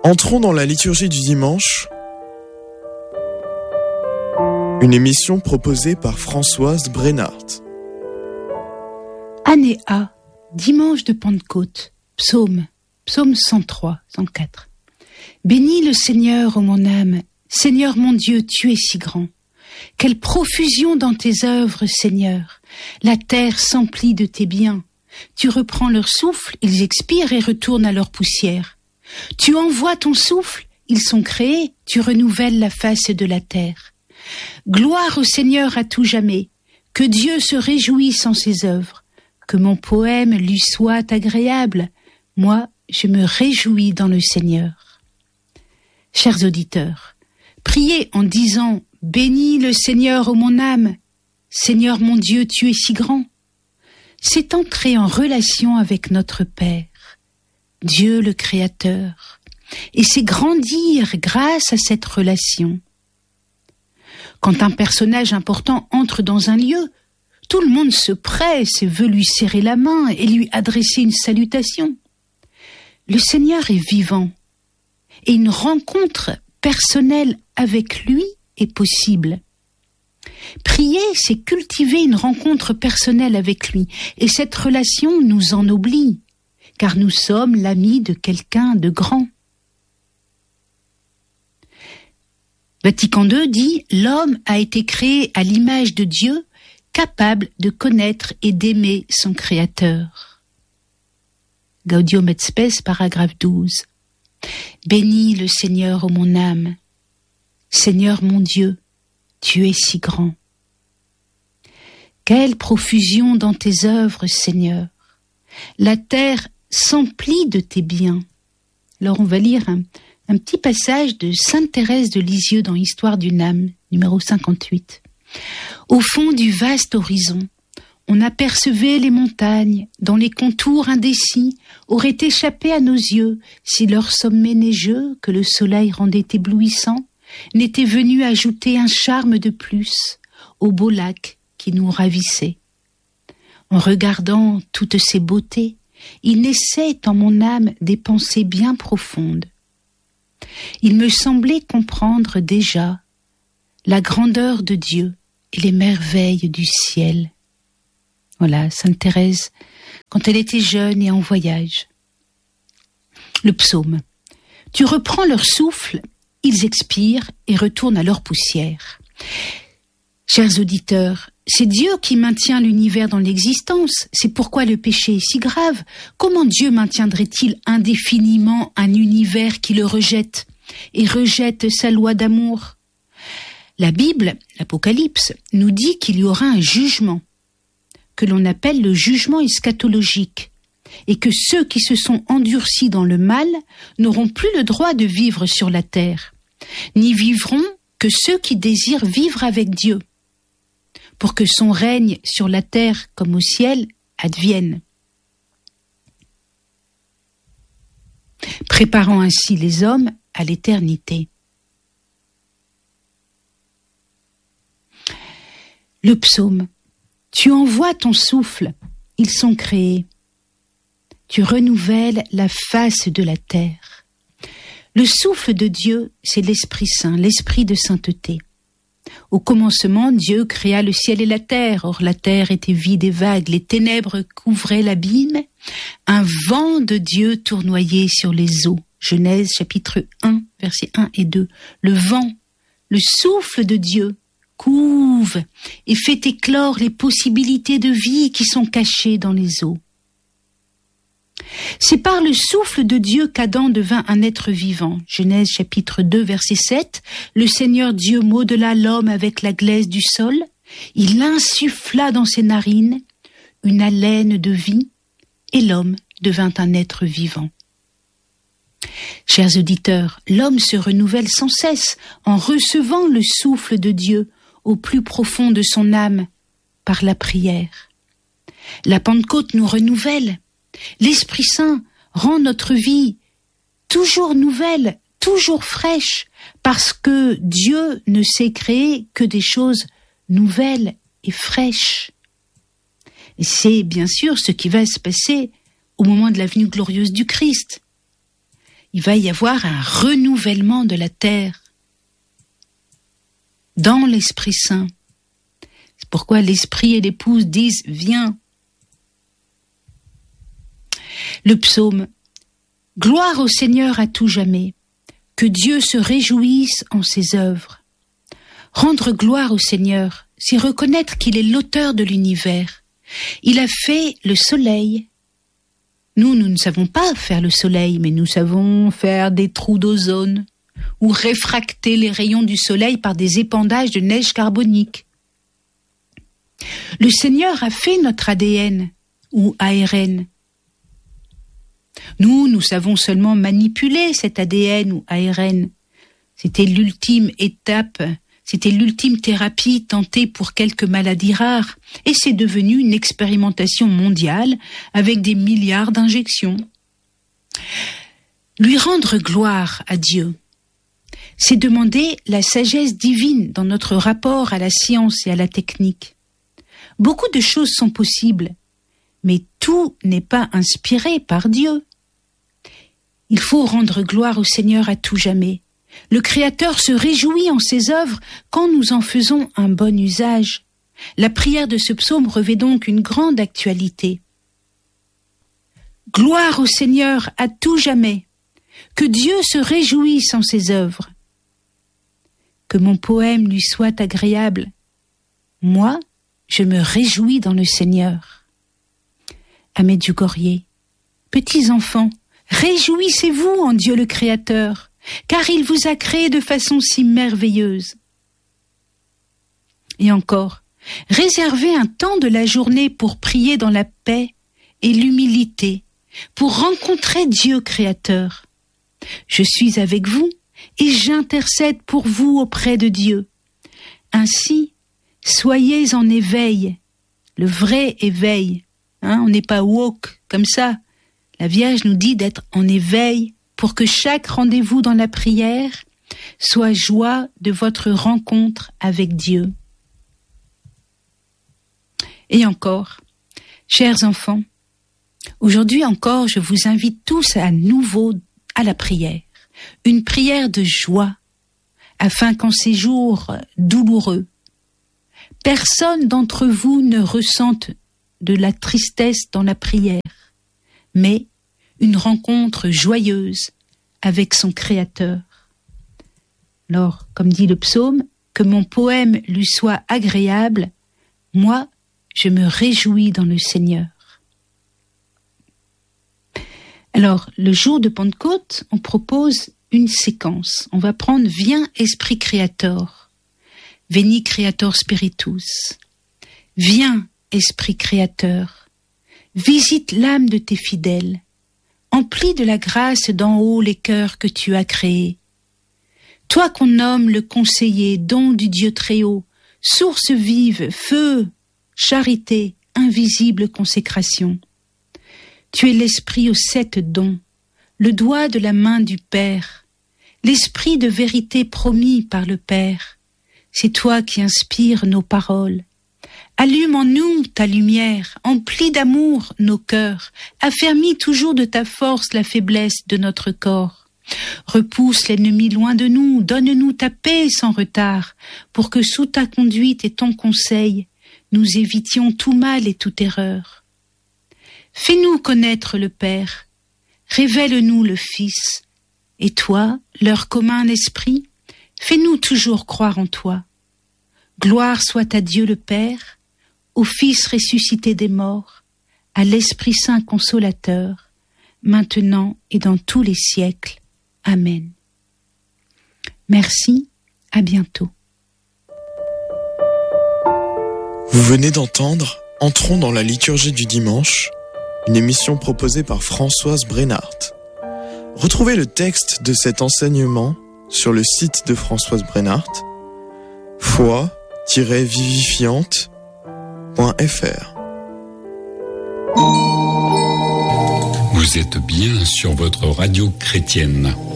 Entrons dans la liturgie du dimanche, une émission proposée par Françoise Brennart. Année A, dimanche de Pentecôte, psaume 103, 104. Bénis le Seigneur, ô mon âme, Seigneur mon Dieu, tu es si grand. Quelle profusion dans tes œuvres, Seigneur. La terre s'emplit de tes biens. Tu reprends leur souffle, ils expirent et retournent à leur poussière. Tu envoies ton souffle, ils sont créés, tu renouvelles la face de la terre. Gloire au Seigneur à tout jamais, que Dieu se réjouisse en ses œuvres, que mon poème lui soit agréable. Moi, je me réjouis dans le Seigneur. Chers auditeurs, priez en disant « Bénis le Seigneur, ô mon âme, Seigneur mon Dieu, tu es si grand ». C'est entrer en relation avec notre Père, Dieu le Créateur, et c'est grandir grâce à cette relation. Quand un personnage important entre dans un lieu, tout le monde se presse et veut lui serrer la main et lui adresser une salutation. Le Seigneur est vivant et une rencontre personnelle avec lui est possible. Prier, c'est cultiver une rencontre personnelle avec lui et cette relation nous ennoblit, car nous sommes l'ami de quelqu'un de grand. Vatican II dit « L'homme a été créé à l'image de Dieu, capable de connaître et d'aimer son Créateur. » Gaudium et Spes, paragraphe 12. Bénis le Seigneur, ô mon âme. Seigneur mon Dieu, tu es si grand. Quelle profusion dans tes œuvres, Seigneur. La terre s'emplit de tes biens. Alors on va lire un petit passage de Sainte Thérèse de Lisieux dans Histoire d'une âme, numéro 58. Au fond du vaste horizon, on apercevait les montagnes, dont les contours indécis auraient échappé à nos yeux si leur sommet neigeux, que le soleil rendait éblouissant, n'était venu ajouter un charme de plus au beau lac qui nous ravissait. En regardant toutes ces beautés, il naissait en mon âme des pensées bien profondes. Il me semblait comprendre déjà la grandeur de Dieu et les merveilles du ciel. Voilà, Sainte Thérèse, quand elle était jeune et en voyage. Le psaume. Tu reprends leur souffle, ils expirent et retournent à leur poussière. Chers auditeurs, c'est Dieu qui maintient l'univers dans l'existence. C'est pourquoi le péché est si grave. Comment Dieu maintiendrait-il indéfiniment un univers qui le rejette et rejette sa loi d'amour? La Bible, l'Apocalypse, nous dit qu'il y aura un jugement, que l'on appelle le jugement eschatologique, et que ceux qui se sont endurcis dans le mal n'auront plus le droit de vivre sur la terre, n'y vivront que ceux qui désirent vivre avec Dieu, pour que son règne sur la terre comme au ciel advienne. Préparant ainsi les hommes à l'éternité. Le psaume. Tu envoies ton souffle, ils sont créés. Tu renouvelles la face de la terre. Le souffle de Dieu, c'est l'Esprit Saint, l'Esprit de sainteté. Au commencement, Dieu créa le ciel et la terre. Or, la terre était vide et vague, les ténèbres couvraient l'abîme. Un vent de Dieu tournoyait sur les eaux. Genèse chapitre 1, versets 1 et 2. Le vent, le souffle de Dieu, couve et fait éclore les possibilités de vie qui sont cachées dans les eaux. C'est par le souffle de Dieu qu'Adam devint un être vivant. Genèse chapitre 2 verset 7. Le Seigneur Dieu modela l'homme avec la glaise du sol. Il insuffla dans ses narines une haleine de vie et l'homme devint un être vivant. Chers auditeurs, l'homme se renouvelle sans cesse en recevant le souffle de Dieu au plus profond de son âme par la prière. La Pentecôte nous renouvelle. L'Esprit Saint rend notre vie toujours nouvelle, toujours fraîche, parce que Dieu ne sait créer que des choses nouvelles et fraîches. Et c'est bien sûr ce qui va se passer au moment de la venue glorieuse du Christ. il va y avoir un renouvellement de la terre dans l'Esprit Saint. C'est pourquoi l'Esprit et l'épouse disent « Viens ». Le psaume « Gloire au Seigneur à tout jamais, que Dieu se réjouisse en ses œuvres ». Rendre gloire au Seigneur, c'est reconnaître qu'il est l'auteur de l'univers. Il a fait le soleil. Nous ne savons pas faire le soleil, mais nous savons faire des trous d'ozone ou réfracter les rayons du soleil par des épandages de neige carbonique. Le Seigneur a fait notre ADN ou ARN. Nous savons seulement manipuler cet ADN ou ARN. C'était l'ultime étape, c'était l'ultime thérapie tentée pour quelques maladies rares, et c'est devenu une expérimentation mondiale avec des milliards d'injections. Lui rendre gloire à Dieu, c'est demander la sagesse divine dans notre rapport à la science et à la technique. Beaucoup de choses sont possibles, mais tout n'est pas inspiré par Dieu. Il faut rendre gloire au Seigneur à tout jamais. Le Créateur se réjouit en ses œuvres quand nous en faisons un bon usage. La prière de ce psaume revêt donc une grande actualité. Gloire au Seigneur à tout jamais, que Dieu se réjouisse en ses œuvres. Que mon poème lui soit agréable. Moi, je me réjouis dans le Seigneur. À Medjugorje, petits enfants, réjouissez-vous en Dieu le Créateur, car il vous a créé de façon si merveilleuse. Et encore, réservez un temps de la journée pour prier dans la paix et l'humilité, pour rencontrer Dieu Créateur. Je suis avec vous et j'intercède pour vous auprès de Dieu. Ainsi, soyez en éveil, le vrai éveil. On n'est pas woke comme ça. La Vierge nous dit d'être en éveil pour que chaque rendez-vous dans la prière soit joie de votre rencontre avec Dieu. Et encore, chers enfants, aujourd'hui encore, je vous invite tous à nouveau à la prière, une prière de joie, afin qu'en ces jours douloureux, personne d'entre vous ne ressente de la tristesse dans la prière, mais une rencontre joyeuse avec son Créateur. Alors, comme dit le psaume, que mon poème lui soit agréable, moi, je me réjouis dans le Seigneur. Alors, le jour de Pentecôte, on propose une séquence. On va prendre « Viens, Esprit Créateur »,« Veni Creator Spiritus ». Viens, Esprit Créateur, visite l'âme de tes fidèles, emplis de la grâce d'en haut les cœurs que tu as créés. Toi qu'on nomme le conseiller, don du Dieu très haut, source vive, feu, charité, invisible consécration. Tu es l'esprit aux 7 dons, le doigt de la main du Père, l'esprit de vérité promis par le Père. C'est toi qui inspires nos paroles. Allume en nous ta lumière, emplis d'amour nos cœurs, affermis toujours de ta force la faiblesse de notre corps. Repousse l'ennemi loin de nous, donne-nous ta paix sans retard, pour que sous ta conduite et ton conseil, nous évitions tout mal et toute erreur. Fais-nous connaître le Père, révèle-nous le Fils, et toi, leur commun esprit, fais-nous toujours croire en toi. Gloire soit à Dieu le Père, au Fils ressuscité des morts, à l'Esprit Saint consolateur, maintenant et dans tous les siècles. Amen. Merci, à bientôt. Vous venez d'entendre Entrons dans la liturgie du dimanche, une émission proposée par Françoise Brennart. Retrouvez le texte de cet enseignement sur le site de Françoise Brennart, foi-vivifiante.fr. Vous êtes bien sur votre radio chrétienne.